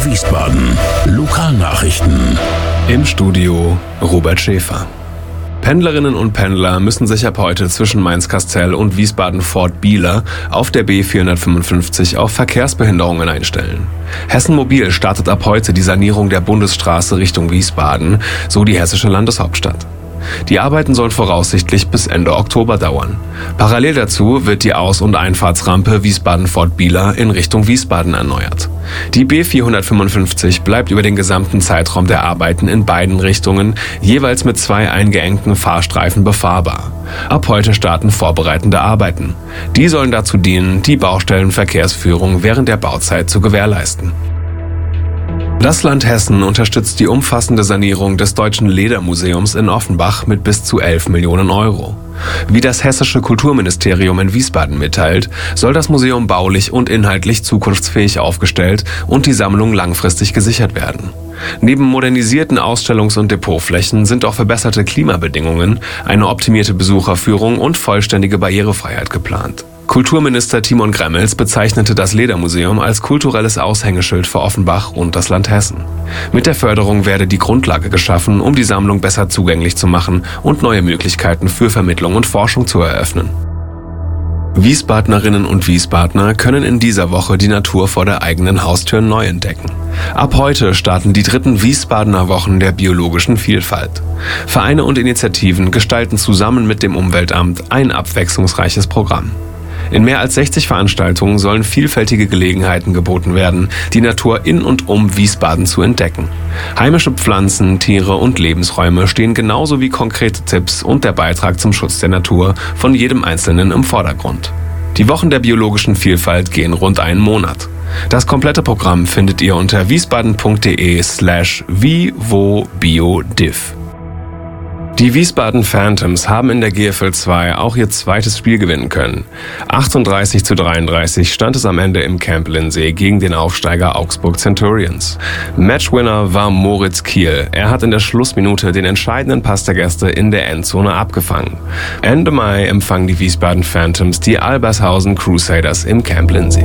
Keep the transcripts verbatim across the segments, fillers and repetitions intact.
Antenne Wiesbaden. Lokalnachrichten. Im Studio Robert Schäfer. Pendlerinnen und Pendler müssen sich ab heute zwischen Mainz-Kastel und Wiesbaden-Fort-Bieler auf der B vierhundertfünfundfünfzig auf Verkehrsbehinderungen einstellen. Hessen Mobil startet ab heute die Sanierung der Bundesstraße Richtung Wiesbaden, so die hessische Landeshauptstadt. Die Arbeiten sollen voraussichtlich bis Ende Oktober dauern. Parallel dazu wird die Aus- und Einfahrtsrampe Wiesbaden-Fort-Bieler in Richtung Wiesbaden erneuert. Die B vierhundertfünfundfünfzig bleibt über den gesamten Zeitraum der Arbeiten in beiden Richtungen jeweils mit zwei eingeengten Fahrstreifen befahrbar. Ab heute starten vorbereitende Arbeiten. Die sollen dazu dienen, die Baustellenverkehrsführung während der Bauzeit zu gewährleisten. Das Land Hessen unterstützt die umfassende Sanierung des Deutschen Ledermuseums in Offenbach mit bis zu elf Millionen Euro. Wie das hessische Kulturministerium in Wiesbaden mitteilt, soll das Museum baulich und inhaltlich zukunftsfähig aufgestellt und die Sammlung langfristig gesichert werden. Neben modernisierten Ausstellungs- und Depotflächen sind auch verbesserte Klimabedingungen, eine optimierte Besucherführung und vollständige Barrierefreiheit geplant. Kulturminister Timon Gremmels bezeichnete das Ledermuseum als kulturelles Aushängeschild für Offenbach und das Land Hessen. Mit der Förderung werde die Grundlage geschaffen, um die Sammlung besser zugänglich zu machen und neue Möglichkeiten für Vermittlung und Forschung zu eröffnen. Wiesbadnerinnen und Wiesbadner können in dieser Woche die Natur vor der eigenen Haustür neu entdecken. Ab heute starten die dritten Wiesbadener Wochen der biologischen Vielfalt. Vereine und Initiativen gestalten zusammen mit dem Umweltamt ein abwechslungsreiches Programm. In mehr als sechzig Veranstaltungen sollen vielfältige Gelegenheiten geboten werden, die Natur in und um Wiesbaden zu entdecken. Heimische Pflanzen, Tiere und Lebensräume stehen genauso wie konkrete Tipps und der Beitrag zum Schutz der Natur von jedem Einzelnen im Vordergrund. Die Wochen der biologischen Vielfalt gehen rund einen Monat. Das komplette Programm findet ihr unter wiesbaden.de slash vivobiodiv. Die Wiesbaden Phantoms haben in der G F L zwei auch ihr zweites Spiel gewinnen können. achtunddreißig zu dreiunddreißig stand es am Ende im Camp Lindsee gegen den Aufsteiger Augsburg Centurions. Matchwinner war Moritz Kiel. Er hat in der Schlussminute den entscheidenden Pass der Gäste in der Endzone abgefangen. Ende Mai empfangen die Wiesbaden Phantoms die Albershausen Crusaders im Camp Lindsee.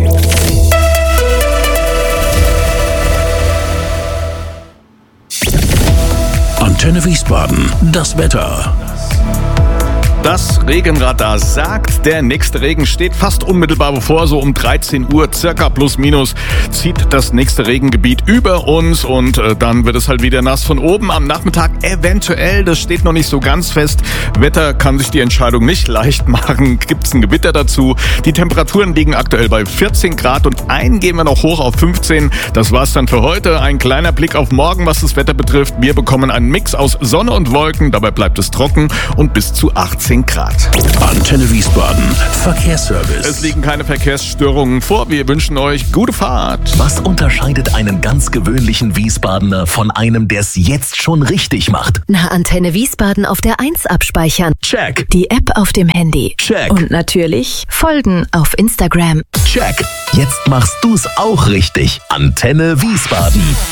Antenne Wiesbaden, das Wetter. Das Regenradar sagt, der nächste Regen steht fast unmittelbar bevor, so um dreizehn Uhr, circa plus minus, zieht das nächste Regengebiet über uns und äh, dann wird es halt wieder nass von oben. Am Nachmittag eventuell, das steht noch nicht so ganz fest. Wetter kann sich die Entscheidung nicht leicht machen, gibt's ein Gewitter dazu. Die Temperaturen liegen aktuell bei vierzehn Grad und ein gehen wir noch hoch auf fünfzehn. Das war's dann für heute. Ein kleiner Blick auf morgen, was das Wetter betrifft. Wir bekommen einen Mix aus Sonne und Wolken, dabei bleibt es trocken und bis zu achtzehn Grad. Antenne Wiesbaden, Verkehrsservice. Es liegen keine Verkehrsstörungen vor. Wir wünschen euch gute Fahrt. Was unterscheidet einen ganz gewöhnlichen Wiesbadener von einem, der es jetzt schon richtig macht? Na, Antenne Wiesbaden auf der eins abspeichern. Check. Die App auf dem Handy. Check. Und natürlich folgen auf Instagram. Check. Jetzt machst du's auch richtig. Antenne Wiesbaden.